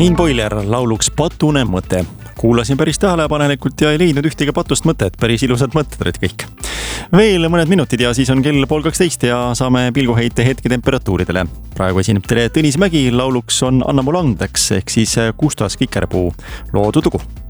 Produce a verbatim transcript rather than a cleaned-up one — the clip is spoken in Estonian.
Iin Boiler lauluks Patune mõte. Kuulasin päris tähelepanelikult ja ei leidnud ühtegi patust mõtet. Päris ilusad mõtted olid kõik. Veel mõned minutid ja siis on kell pool kaksteist ja saame pilguheite hetke temperatuuridele. Praegu esineb teile Tõnis Mägi, lauluks on Anna mul andeks ehk siis Kustas Kikerpuu loodu tugu.